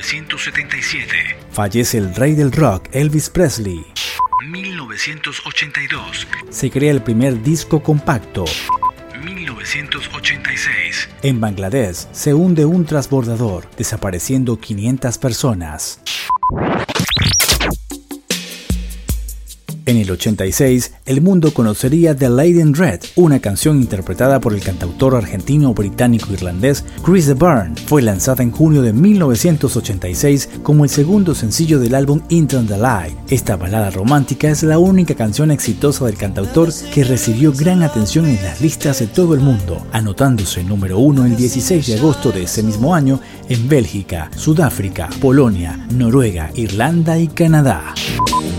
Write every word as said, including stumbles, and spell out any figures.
novecientos setenta y siete. Fallece el rey del rock, Elvis Presley. mil novecientos ochenta y dos. Se crea el primer disco compacto. mil novecientos ochenta y seis. En Bangladesh se hunde un transbordador, desapareciendo quinientas personas. En el ochenta y seis, el mundo conocería The Lady in Red, una canción interpretada por el cantautor argentino-británico-irlandés Chris de Burgh. Fue lanzada en junio de mil novecientos ochenta y seis como el segundo sencillo del álbum Into the Light. Esta balada romántica es la única canción exitosa del cantautor que recibió gran atención en las listas de todo el mundo, anotándose número uno el dieciséis de agosto de ese mismo año en Bélgica, Sudáfrica, Polonia, Noruega, Irlanda y Canadá.